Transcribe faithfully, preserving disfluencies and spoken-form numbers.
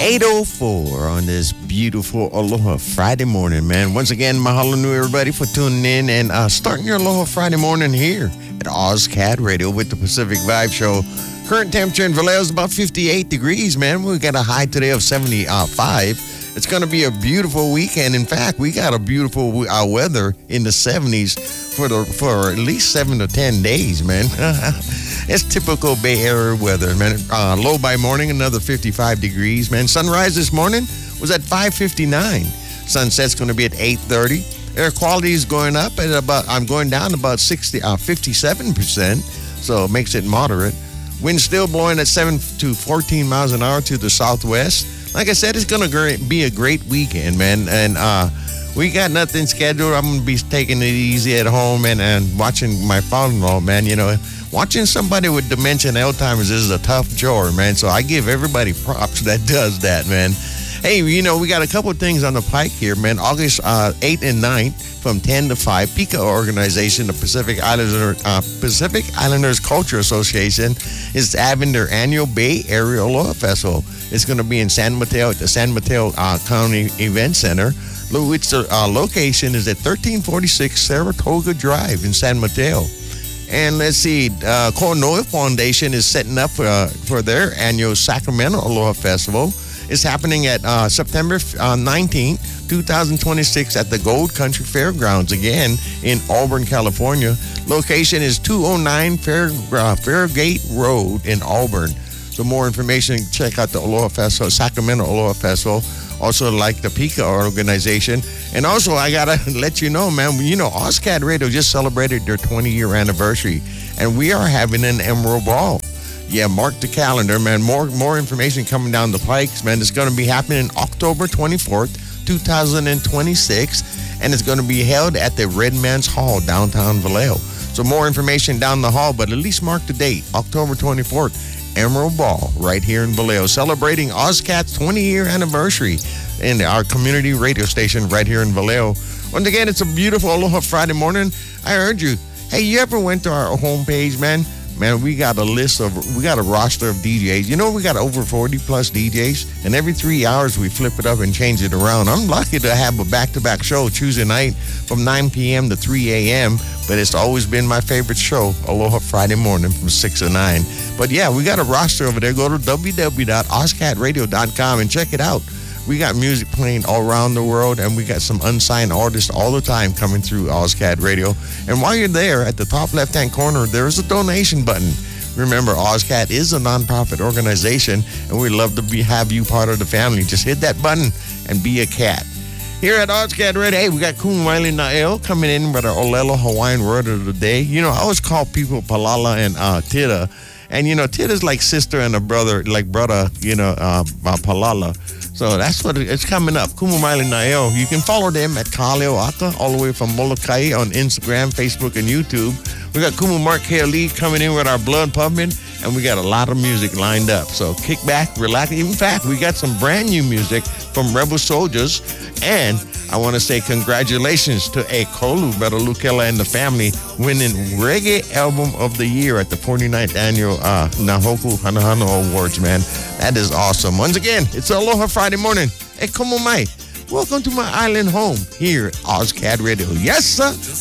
eight oh four on this beautiful Aloha Friday morning, man. Once again, mahalo nui everybody for tuning in and uh, starting your Aloha Friday morning here at OzCat Radio with the Pacific Vibe Show. Current temperature in Vallejo is about fifty-eight degrees, man. We got a high today of seventy-five. It's going to be a beautiful weekend. In fact, we got a beautiful uh, weather in the seventies for the for at least seven to ten days, man. It's typical Bay Area weather, man. Uh, low by morning, another fifty-five degrees, man. Sunrise this morning was at five fifty-nine. Sunset's going to be at eight thirty. Air quality is going up at about, I'm going down about sixty, uh, fifty-seven percent, so it makes it moderate. Wind still blowing at seven to fourteen miles an hour to the southwest. Like I said, it's going to be a great weekend, man. And uh, we got nothing scheduled. I'm going to be taking it easy at home and, and watching my father-in-law, man. You know, watching somebody with dementia and Alzheimer's is a tough chore, man. So I give everybody props that does that, man. Hey, you know, we got a couple of things on the pike here, man. August uh, eighth and ninth from ten to five, PICA organization, the Pacific Islander, uh, Pacific Islanders Culture Association, is having their annual Bay Area Aloha Festival. It's going to be in San Mateo at the San Mateo uh, County Event Center, which the uh, location is at thirteen forty-six Saratoga Drive in San Mateo. And let's see, uh, Konoe Foundation is setting up uh, for their annual Sacramento Aloha Festival. It's happening at uh, September nineteenth, twenty twenty-six at the Gold Country Fairgrounds, again, in Auburn, California. Location is two oh nine Fair, uh, Fairgate Road in Auburn. For more information, check out the Aloha Festival, Sacramento Aloha Festival. Also, like the PICA organization. And also, I got to let you know, man, you know, OzCat Radio just celebrated their twenty-year anniversary. And we are having an Emerald Ball. Yeah, mark the calendar, man. More more information coming down the pikes, man. It's going to be happening October twenty-fourth, twenty twenty-six. And it's going to be held at the Red Man's Hall, downtown Vallejo. So more information down the hall, but at least mark the date, October twenty-fourth. Emerald Ball right here in Vallejo, celebrating OzCat's twenty-year anniversary in our community radio station right here in Vallejo. Once again, it's a beautiful Aloha Friday morning. I heard you. Hey, you ever went to our homepage, man? Man, we got a list of, we got a roster of D Js. You know, we got over forty plus D Js, and every three hours we flip it up and change it around. I'm lucky to have a back-to-back show Tuesday night from nine p.m. to three a.m., but it's always been my favorite show, Aloha Friday morning from six to nine. But yeah, we got a roster over there. Go to w w w dot ozcat radio dot com and check it out. We got music playing all around the world, and we got some unsigned artists all the time coming through OzCat Radio. And while you're there, at the top left-hand corner, there's a donation button. Remember, OzCat is a nonprofit organization, and we'd love to be, have you part of the family. Just hit that button and be a cat. Here at OzCat Radio, hey, we got Kumaile Na'el coming in with our Olelo Hawaiian word of the day. You know, I always call people Palala and uh, Tita. And, you know, Tita's like sister and a brother, like brother, you know, uh, uh, Palala. So that's what it's coming up. Kumaile Na'el. You can follow them at Kaleo Aka, all the way from Molokai on Instagram, Facebook, and YouTube. We got Kumu Mark Keali coming in with our blood pumping, and we got a lot of music lined up. So kick back, relax. In fact, we got some brand new music from Rebel Soldiers. And I want to say congratulations to Ekolu Beralukela and the family winning Reggae Album of the Year at the forty-ninth Annual uh, Nahoku Hanahano Awards, man. That is awesome. Once again, it's Aloha Friday morning. Hey, come on, Mike. Welcome to my island home here at OzCat Radio. Yes, sir.